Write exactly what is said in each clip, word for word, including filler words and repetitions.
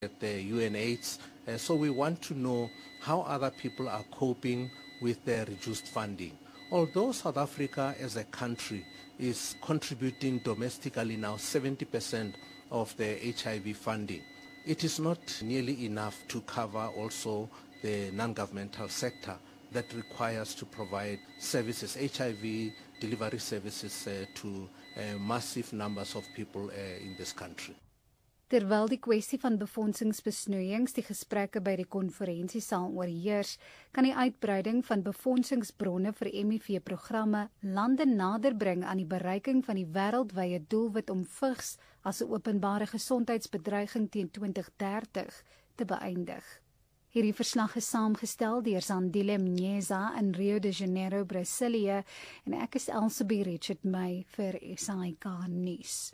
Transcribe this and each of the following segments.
at the U N AIDS. Uh, so we want to know how other people are coping with their reduced funding. Although South Africa as a country is contributing domestically now seventy percent of the H I V funding, it is not nearly enough to cover also the non-governmental sector that requires to provide services, H I V delivery services uh, to uh, massive numbers of people uh, in this country. Terwyl die kwessie van befondsingsbesnoeiings die gesprekke by die konferensie sal oorheers, kan die uitbreiding van befondsingsbronne vir M I V-programme lande nader bring aan die bereiking van die wêreldwye doelwit om vigs as 'n openbare gesondheidsbedreiging teen twintig dertig te beëindig. Hierdie verslag is saamgestel deur Zandile Mnyeza in Rio de Janeiro, Brasilië, en ek is Elsabie Richard May vir S I K nuus.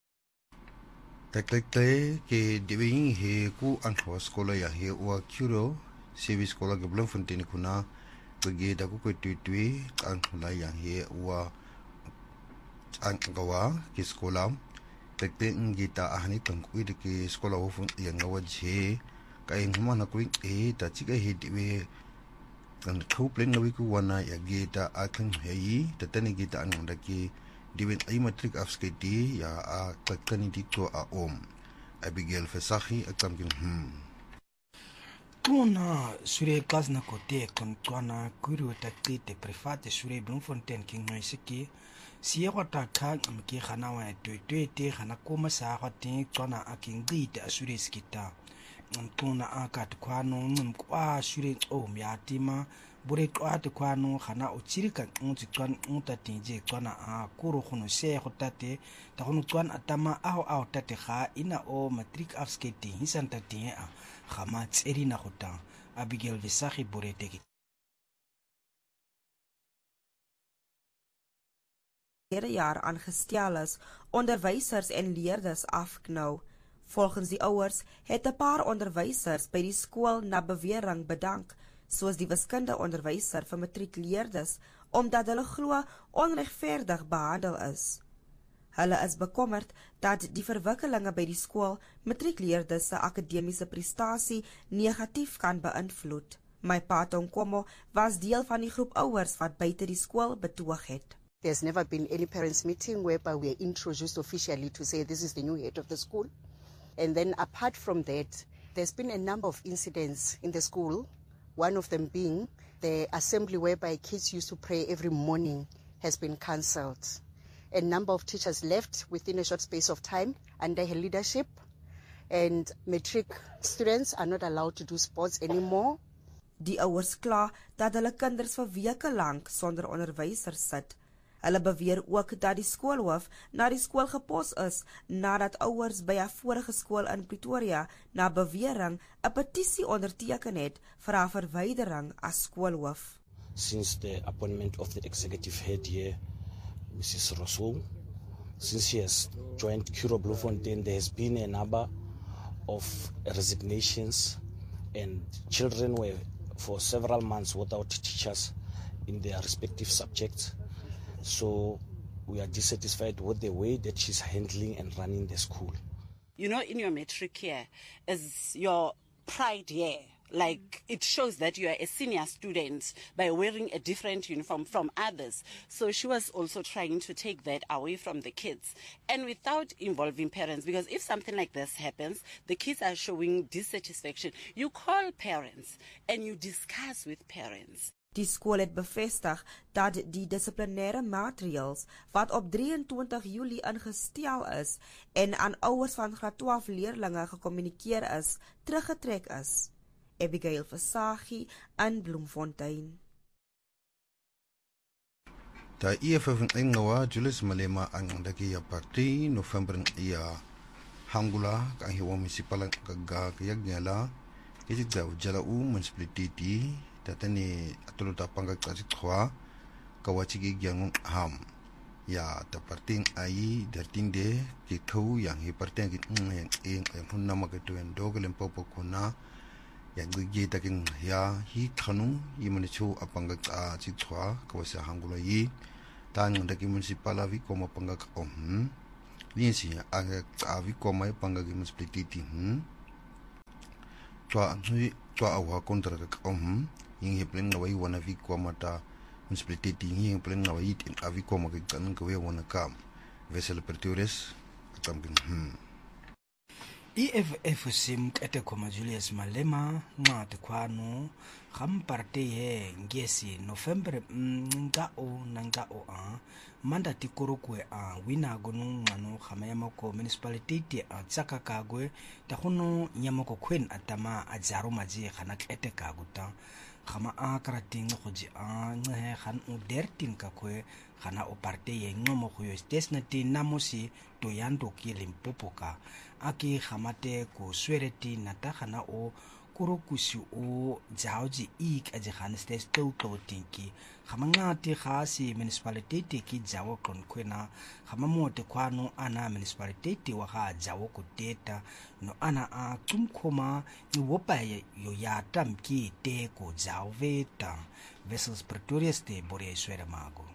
Taklekle ke dibing he ku antwa skola ya he wa kuro civic skola ke Bloemfontein kuna ke da ku ko tutui antla ya he wa angwa ke skola takte ngita ahni tangku de ke skola ho fun yang wa je kai ngma na ku e ta chi ke he diwe kan khu plen no ku wana ya gita akan hei tatani gita an da ke Diwin ay matric afskedi ya a kakani dito a om. Abigail Fesahi at kamkin hmm. Tuna sure klas na kote kon twana kuru takti te prefate sure Bloemfontein king noisiki siya wata kang amki khanawa tui tui te khana koma sa khati twana aking gite asure skita. Tuna akat kwano ngum kwa sure om ya tima bure kwate kwano khana uchirika ngutsi twan ngutatinje twana a kuru khono se khotate ta khono twan atama ao ao tate kha ina o matric afsketi hisanta tie a khama tseri na khota Abigail Vesahi bure teki Hierdie jaar aangestel is onderwysers en leerders afknou. Volgens die ouers het 'n paar onderwysers by die skool na bewering bedank, soos die wiskunde onderwyser vir matriekleerders, omdat hulle glo onregverdig behandel is. Hulle is bekommerd dat die verwikkelinge by die skool matriekleerders se akademiese prestasie negatief kan beïnvloed. My pa Tonkomo was deel van die groep ouers wat buite die skool betoog het. There's never been any parents meeting whereby we are introduced officially to say this is the new head of the school. And then apart from that, there's been a number of incidents in the school. One of them being the assembly whereby kids used to pray every morning has been cancelled. A number of teachers left within a short space of time under her leadership, and matric students are not allowed to do sports anymore. Die ouers kla dat hulle kinders vir weke lank sonder onderwysers sit. Hulle beweer ook dat die skoolhoof na die skool gepos is nadat ouers by 'n vorige skool in Pretoria na bewering 'n petisie onderteken het vir haar verwydering as skoolhoof. Since the appointment of the executive head here, Missus Rousseau, since she has joined Curro Bloemfontein, there has been a number of resignations and children were for several months without teachers in their respective subjects. So we are dissatisfied with the way that she's handling and running the school. You know, in your matric year is your pride year. Like, it shows that you are a senior student by wearing a different uniform from others. So she was also trying to take that away from the kids. And without involving parents, because if something like this happens, the kids are showing dissatisfaction. You call parents and you discuss with parents. Die skool het bevestig dat die dissiplinêre maatreëls wat op drieëntwintig Julie ingestel is en aan ouers van graad twaalf leerlinge gekommunikeer is, teruggetrek is. Abigail Vesahi in Bloemfontein. Da E F F Ngwa Julius Malema ang daki ya party November ya Hangula ka hiwa municipal kaga kayagnyala kiti daw jala u municipality tatani atuluta pangag kasi kwa kawachigi gyang ham ya ta parting ai dertinde ki khu yang hi parting ki yang eng yang hunna magatu en dogelem popo kuna yang gi taking ya hi khanu yimani chu apangag a chi chwa kawasa hangula yi tan ndaki municipal avi koma pangag om ni si aga avi koma pangag municipality hm tua tua awa kontra ka om ing he plen ngawai wana vi kwa mata municipality ing plen ngawai in avi kwa ma ka nang ka wana kam Wessel Pretorius atambing hmm E F F sim kete koma Julius Malema nga te kwano kham parte ye ngesi November nga o nanga o a manda ti korokwe a wina gonu ngano khama ya mako municipality a tsaka kagwe ta khono nyamako kwen atama a jaro maji khana kete kaguta khama a karating khoji a nge khan u dertin ka kwe khana o parte ye ngomo khoyo stes na ti namosi to yando ki Limpopo ka aki khamate ko swereti nata khana o kurokusi o jaoji ik aje khan stes to to tinki khamanga ti khasi municipality ki jawo kon kwena khamamote kwano ana municipality wa ga jawo ko data no ana a kumkhoma ni wopaye yo ya tamki te ko jawo veta Wessels Pretorius te Borie Swere Mago.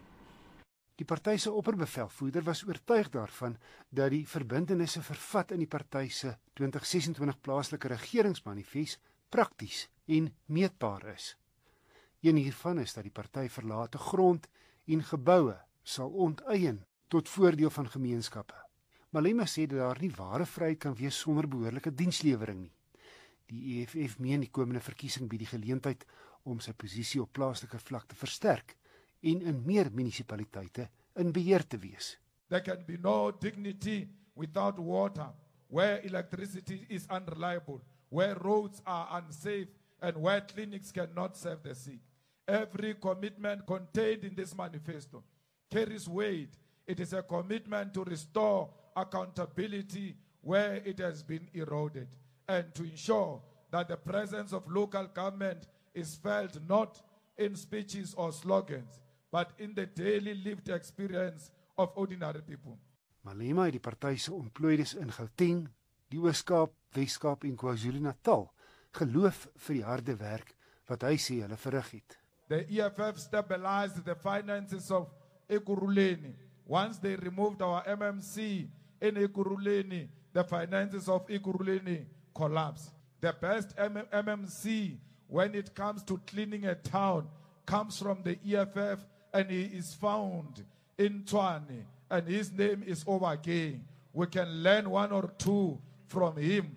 Die party se opperbevelvoerder was oortuig daarvan dat die verbintenisse vervat in die party se twintig sesentwintig plaaslike regeringsmanifest prakties en meetbaar is. Een hiervan is dat die party verlate grond en geboue sal onteien tot voordeel van gemeenskappe. Malema sê dat daar nie ware vryheid kan wees sonder behoorlike dienslewering nie. Die E F F meen die komende verkiesing bied die geleentheid om sy posisie op plaaslike vlak te versterk en in meer munisipaliteite in beheer te wees. There can be no dignity without water, where electricity is unreliable, where roads are unsafe, and where clinics cannot serve the sick. Every commitment contained in this manifesto carries weight. It is a commitment to restore accountability where it has been eroded, and to ensure that the presence of local government is felt not in speeches or slogans, but in the daily lived experience of ordinary people. Malema het die party se ontplooides in Gauteng, die Oos-Kaap, Wes-Kaap en KwaZulu-Natal geloof vir die harde werk wat hy sê hulle verrig het. The E F F stabilized the finances of Ekurhuleni. Once they removed our M M C in Ekurhuleni, the finances of Ekurhuleni collapsed. The best M M C when it comes to cleaning a town comes from the E F F, and he is found in Tshwane, and his name is Obake. We can learn one or two from him.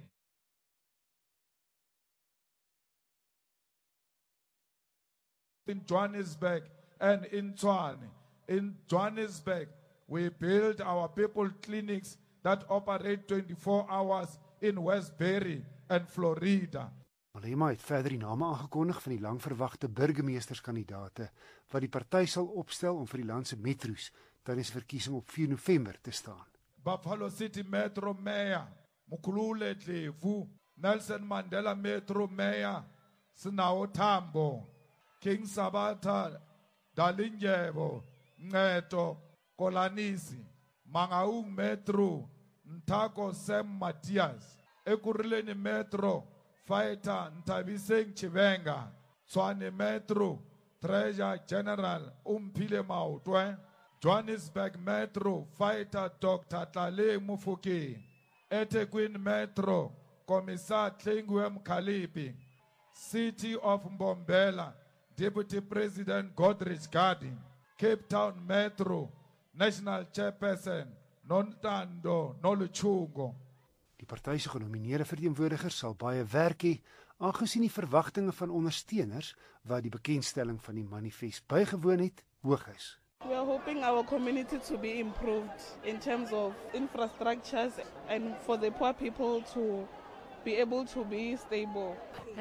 In Johannesburg and in Tshwane. In Johannesburg, we build our people clinics that operate twenty-four hours in Westbury and Florida. Malema het verder die name aangekondig van die langverwagte burgemeesterskandidaate wat die party sal opstel om vir die land se metros tydens die verkiesing op vier November te staan. Buffalo City Metro Mayor Mkhulule Dlevu, Nelson Mandela Metro Mayor Sinawo Tambo, King Sabata Dalindyebo, Ncedo Kolanisi, Mangaung Metro Ntako Sam Matthias, Ekurhuleni Metro Fighter Ntabiseng Chivenga, Tshwane Metro Treasurer General Umphile Maotwe, Johannesburg Metro Fighter Doctor Tlale Mufokeng, eThekwini Metro Commissar Tlengiwe Mkhaliphi, City of Mbombela Deputy President Godrich Gardner, Cape Town Metro National Chairperson Nontando Noluchungo. Die party se genomineerde verteenwoordigers sal baie werk hê, aangesien die verwagtinge van ondersteuners wat die bekendstelling van die manifest bygewoon het, hoog is. We are hoping our community to be improved in terms of infrastructures and for the poor people to be able to be stable.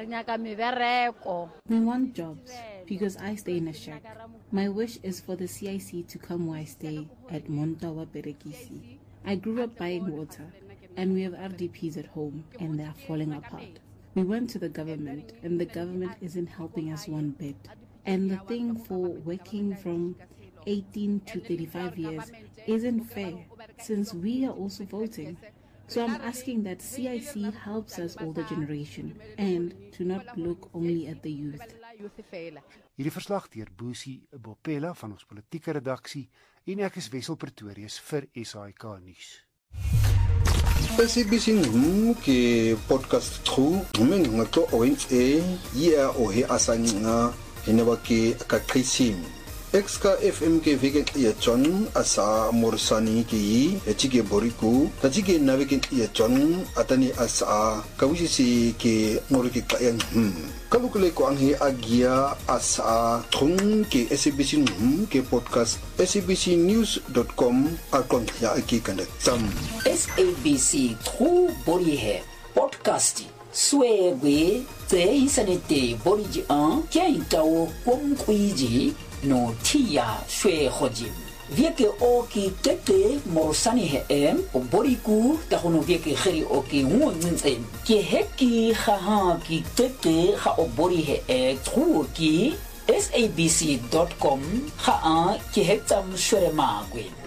We want jobs because I stay in a shack. My wish is for the C I C to come where I stay at Montawa Berekisi. I grew up buying water and we have R D Ps at home and they are falling apart. We went to the government and the government isn't helping us one bit. And the thing for working from eighteen to thirty-five years isn't fair since we are also voting. So I'm asking that C I C helps us older generation and to not look only at the youth. Hierdie verslag deur Boesie Bopela van ons politieke redaksie en ek is Wessel Pretorius vir S A I K nuus. S A B C ngum ke podcast tru men ngato oins e ya o he asanga hinaba ke akakrisim Exka F M ke vegan ya John asa morsani ki echige boriku tajige navegen ya John atani asa kawisi ke ngoriki kayan hmm kalukule ko anghi agia asa thung ke S A B C ngum ke podcast S A B C news dot com akon ya ki kandak sam S A B C tru bori he podcast swebe te isanete bori ji an kya itawo kom kuiji no tia shwe hojim vieke oki tete morsani he em o boriku ta hono vieke kheri oki ngunzen ki heki kha ki tete kha o bori he e truki S A B C dot com kha ki hektam shwe magwin